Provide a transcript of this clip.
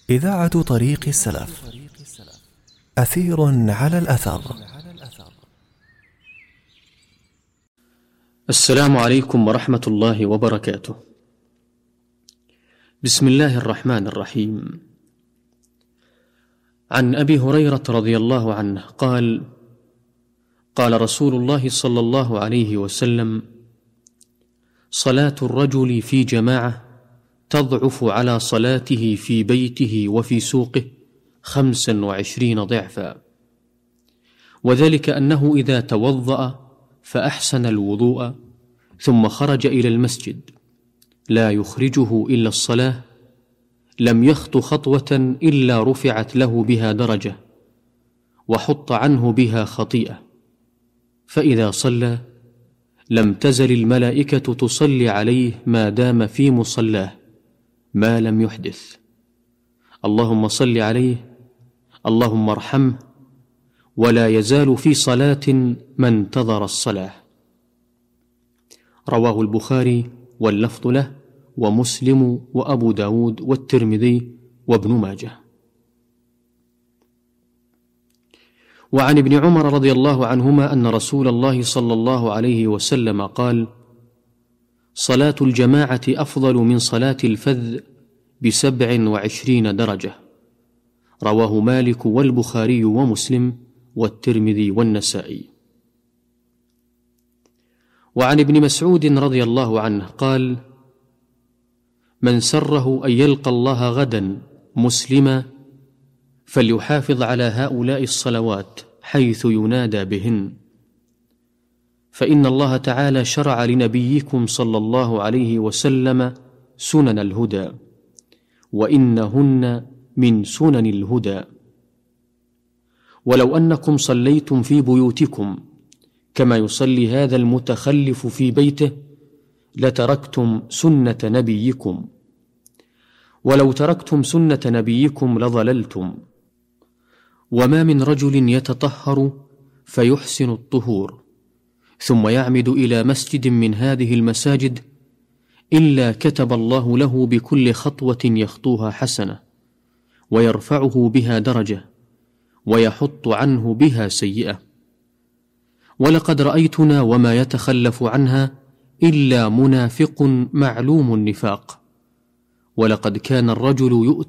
إذاعة طريق السلف، أثير على الأثر. السلام عليكم ورحمة الله وبركاته. بسم الله الرحمن الرحيم. عن أبي هريرة رضي الله عنه قال: قال رسول الله صلى الله عليه وسلم: صلاة الرجل في جماعة تضعف على صلاته في بيته وفي سوقه 25 ضعفا، وذلك أنه إذا توضأ فأحسن الوضوء ثم خرج إلى المسجد لا يخرجه إلا الصلاة، لم يخط خطوة إلا رفعت له بها درجة وحط عنه بها خطيئة، فإذا صلى لم تزل الملائكة تصلي عليه ما دام في مصلاه ما لم يحدث. اللهم صل عليه، اللهم ارحمه، ولا يزال في صلاة ما انتظر الصلاة. رواه البخاري واللفظ له، ومسلم وأبو داود والترمذي وابن ماجه. وعن ابن عمر رضي الله عنهما أن رسول الله صلى الله عليه وسلم قال: صلاة الجماعة أفضل من صلاة الفذ ب27 درجة. رواه مالك والبخاري ومسلم والترمذي والنسائي. وعن ابن مسعود رضي الله عنه قال: من سره أن يلقى الله غدا مسلما فليحافظ على هؤلاء الصلوات حيث ينادى بهن، فإن الله تعالى شرع لنبيكم صلى الله عليه وسلم سنن الهدى، وإنهن من سنن الهدى. ولو أنكم صليتم في بيوتكم كما يصلي هذا المتخلف في بيته لتركتم سنة نبيكم، ولو تركتم سنة نبيكم لضللتم. وما من رجل يتطهر فيحسن الطهور ثم يعمد إلى مسجد من هذه المساجد إلا كتب الله له بكل خطوة يخطوها حسنة، ويرفعه بها درجة، ويحط عنه بها سيئة. ولقد رأيتنا وما يتخلف عنها إلا منافق معلوم النفاق. ولقد كان الرجل يؤتى